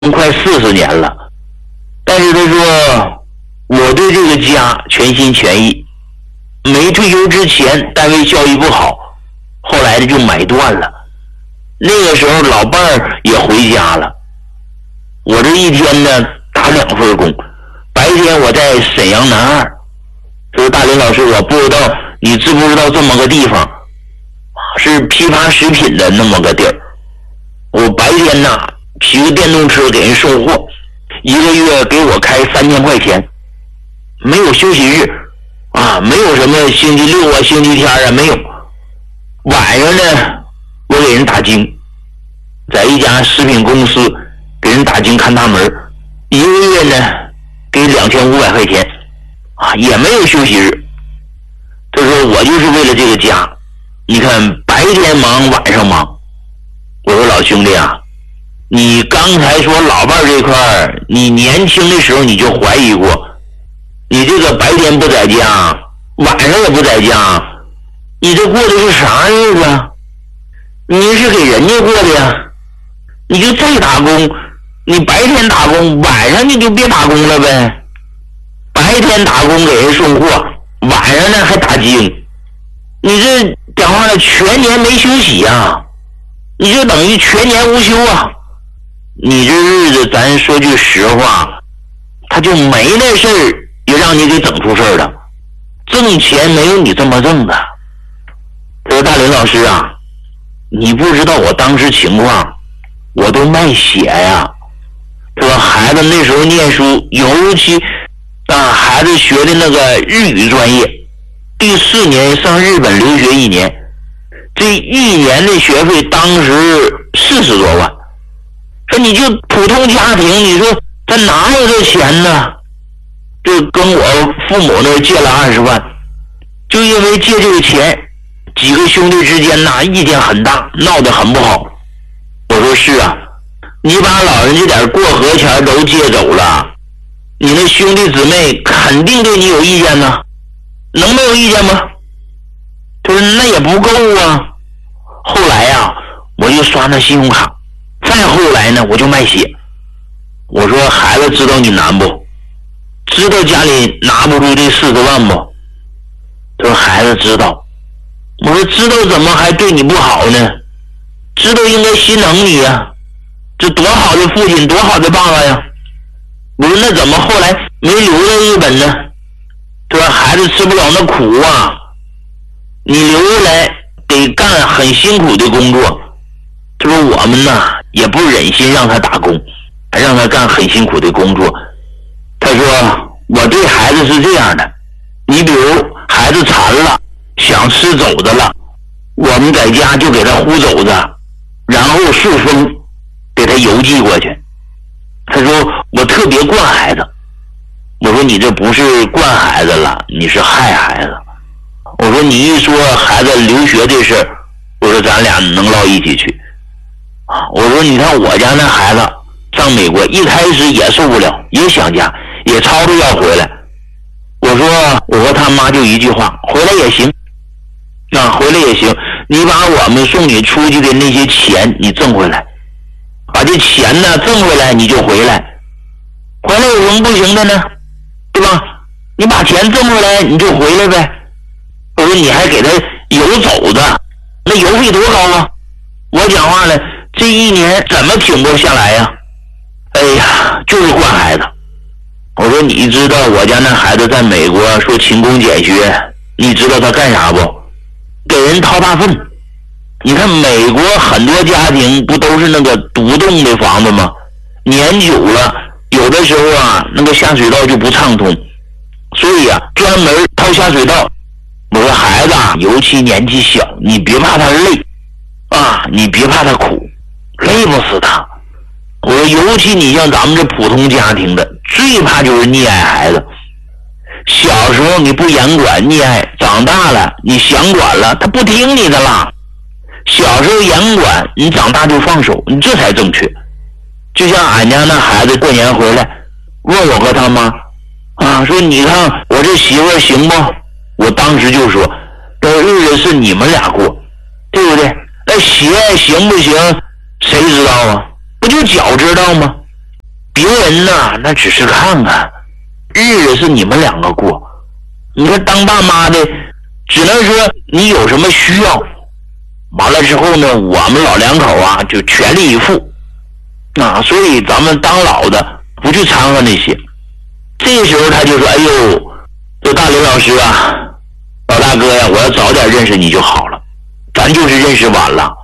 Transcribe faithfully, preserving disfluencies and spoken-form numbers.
快四十年了，但是他说我对这个家全心全意。没退休之前单位效益不好，后来的就买断了。那个时候老伴儿也回家了，我这一天呢打两份工，白天我在沈阳南二。说大林老师，我不知道你知不知道这么个地方，是批发食品的那么个地儿。我白天呢骑个电动车给人送货，一个月给我开三千块钱，没有休息日啊，没有什么星期六啊星期天啊，没有。晚上呢我给人打更，在一家食品公司给人打更看大门，一个月呢给两千五百块钱啊，也没有休息日。他说我就是为了这个家，你看白天忙晚上忙。我说老兄弟啊，你刚才说老伴这块儿，你年轻的时候你就怀疑过，你这个白天不在家，晚上也不在家，你这过的是啥日子？你是给人家过的呀？你就再打工，你白天打工，晚上你就别打工了呗。白天打工给人送货，晚上呢还打更，你这讲话了全年没休息呀，你就等于全年无休啊。你这日子咱说句实话，他就没那事儿也让你给整出事儿了，挣钱没有你这么挣的。他说大林老师啊，你不知道我当时情况，我都卖血呀。他说孩子那时候念书，尤其啊孩子学的那个日语专业，第四年上日本留学一年，这一年的学费当时四十多万。说你就普通家庭，你说他哪有这钱呢？就跟我父母那借了二十万，就因为借这个钱，几个兄弟之间呐意见很大，闹得很不好。我说是啊，你把老人这点过河钱都借走了，你那兄弟姊妹肯定对你有意见呢，能没有意见吗？他说那也不够啊。后来呀、啊，我就刷那信用卡。再后来呢我就卖血。我说孩子知道你难不？知道家里拿不出这四十万不？他说孩子知道。我说知道怎么还对你不好呢？知道应该心疼你呀，这多好的父亲，多好的爸爸呀。我说那怎么后来没留在日本呢？他说孩子吃不了那苦啊，你留下来得干很辛苦的工作。他说我们呐也不忍心让他打工，还让他干很辛苦的工作。他说我对孩子是这样的，你比如孩子馋了想吃肘子了，我们在家就给他烀肘子，然后顺丰给他邮寄过去。他说我特别惯孩子。我说你这不是惯孩子了，你是害孩子。我说你一说孩子留学这事，我说咱俩能唠一起去。我说你看我家那孩子上美国，一开始也受不了，也想家，也吵着要回来。我说我和他妈就一句话，回来也行，啊，回来也行，你把我们送你出去的那些钱你挣回来，把这钱呢挣回来你就回来，回来有什么不行的呢？对吧？你把钱挣回来你就回来呗。我说你还给他邮走的，那邮费多高啊？我讲话了，这一年怎么挺不下来呀？哎呀，就是惯孩子。我说你知道我家那孩子在美国说勤工俭学，你知道他干啥不？给人掏大粪。你看美国很多家庭不都是那个独栋的房子吗？年久了有的时候啊那个下水道就不畅通，所以啊专门掏下水道。我说孩子啊尤其年纪小，你别怕他累啊，你别怕他苦，累不死他。我说尤其你像咱们这普通家庭的，最怕就是溺爱孩子。小时候你不严管溺爱，长大了你想管了他不听你的了。小时候严管，你长大就放手，你这才正确。就像俺家那孩子过年回来问我和他妈啊，说你看我这媳妇行不？我当时就说这日子是你们俩过，对不对？那鞋行不行谁知道啊？不就脚知道吗？ 别人呢那只是看看，日子是你们两个过。你说当爸妈的只能说你有什么需要，完了之后呢我们老两口啊就全力以赴啊，所以咱们当老的不去掺和那些。这个时候他就说，哎呦，这大刘老师啊，老大哥呀，我要早点认识你就好了，咱就是认识晚了，